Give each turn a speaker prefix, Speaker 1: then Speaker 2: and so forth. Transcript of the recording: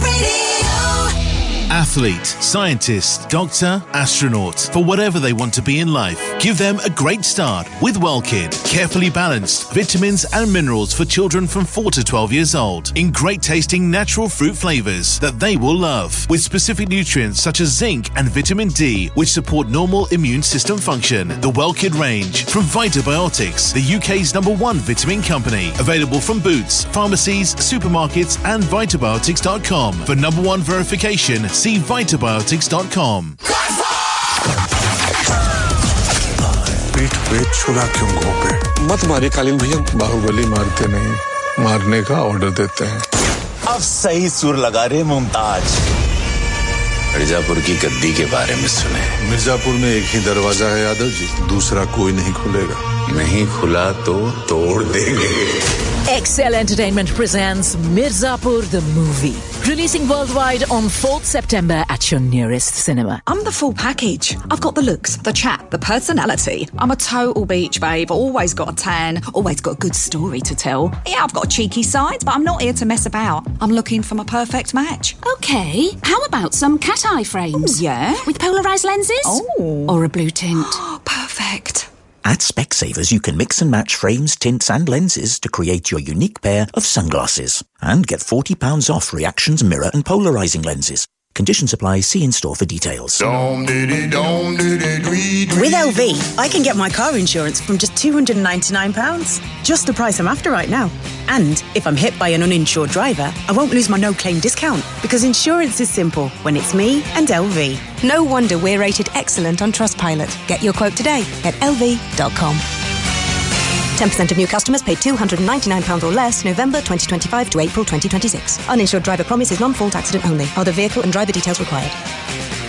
Speaker 1: Athlete, scientist, doctor, astronaut. For whatever they want to be in life, give them a great start with Wellkid. Carefully balanced vitamins and minerals for children from 4 to 12 years old in great tasting natural fruit flavors that they will love. With specific nutrients such as zinc and vitamin D, which support normal immune system function. The Wellkid range from Vitabiotics, the UK's #1 vitamin company. Available from Boots, pharmacies, supermarkets and Vitabiotics.com. For #1 verification, see Vitabiotics.com.
Speaker 2: पीठ पे छुरा क्यों घोंपे? मत मारे कालीन भैया, बाहुबली मारते नहीं, मारने का ऑर्डर देते हैं।
Speaker 3: अब सही सुर लगा रे मुमताज। मिर्जापुर की गद्दी के बारे में सुने।
Speaker 2: मिर्जापुर में एक ही दरवाजा है यादव जी, दूसरा कोई नहीं खुलेगा।
Speaker 3: नहीं खुला तो तोड़ देंगे।
Speaker 4: XL Entertainment presents Mirzapur the movie. Releasing worldwide on 4th September at your nearest cinema.
Speaker 5: I'm the full package. I've got the looks, the chat, the personality. I'm a total beach babe, always got a tan, always got a good story to tell. Yeah, I've got a cheeky side, but I'm not here to mess about. I'm looking for my perfect match.
Speaker 6: Okay, how about some cat-eye frames?
Speaker 5: Yeah?
Speaker 6: With polarised lenses?
Speaker 5: Oh.
Speaker 6: Or a blue tint?
Speaker 5: Perfect.
Speaker 7: At Specsavers, you can mix and match frames, tints and lenses to create your unique pair of sunglasses. And get £40 off Reactions mirror and polarising lenses. Conditions apply. See in store for details.
Speaker 8: With LV, I can get my car insurance from just £299. Just the price I'm after right now. And if I'm hit by an uninsured driver, I won't lose my no-claim discount because insurance is simple when it's me and LV.
Speaker 9: No wonder we're rated excellent on Trustpilot. Get your quote today at lv.com. 10% of new customers paid £299 or less November 2025 to April 2026. Uninsured driver promise is non-fault accident only. Other vehicle and driver details required.